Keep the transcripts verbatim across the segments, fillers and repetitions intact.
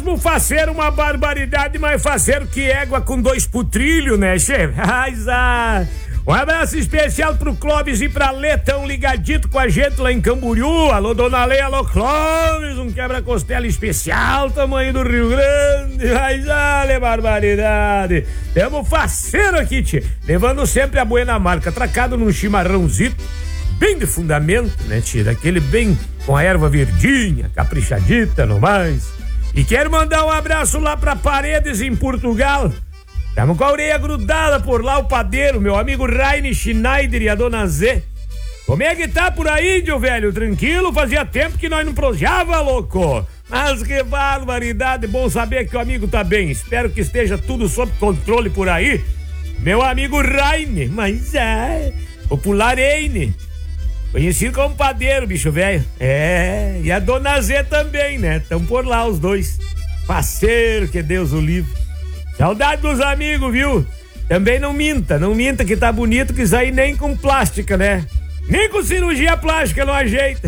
fazer uma barbaridade, mas fazer que égua com dois putrilhos, né, chefe? Ai, ah. Um abraço especial pro Clóvis e pra Lê, tão ligadito com a gente lá em Camboriú. Alô, dona Lê, alô, Clóvis, um quebra-costela especial, tamanho do Rio Grande. Ai, ah, barbaridade. Tamo faceiro aqui, tchê. Levando sempre a buena marca, atracado num chimarrãozito, bem de fundamento, né, tchê? Daquele bem com a erva verdinha, caprichadita no mais. E quero mandar um abraço lá pra Paredes, em Portugal. Tamo com a orelha grudada por lá, o padeiro, meu amigo Raine Schneider e a dona Zé. Como é que tá por aí, índio velho? Tranquilo? Fazia tempo que nós não prosjava, louco. Mas que barbaridade, bom saber que o amigo tá bem. Espero que esteja tudo sob controle por aí. Meu amigo Raine, mas é, popular Eine, conhecido como padeiro, bicho velho. É, e a dona Zé também, né? Tão por lá os dois. Parceiro, que Deus o livre. Saudade dos amigos, viu? Também não minta, não minta que tá bonito, que isso aí nem com plástica, né? Nem com cirurgia plástica não ajeita.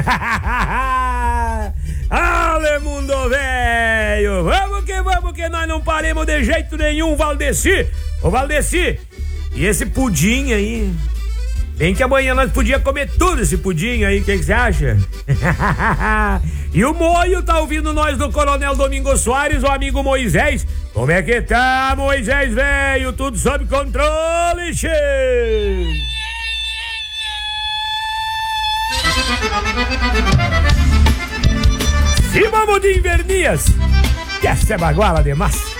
Ale, mundo velho! Vamos que vamos, que nós não paremos de jeito nenhum, Valdeci! Ô, Valdeci, e esse pudim aí? Bem que amanhã nós podíamos comer tudo esse pudim aí, o que você acha? E o Moio tá ouvindo nós do Coronel Domingos Soares, o amigo Moisés. Como é que tá, Moisés, velho? Tudo sob controle, che? E vamos de invernias, que essa é baguala demais.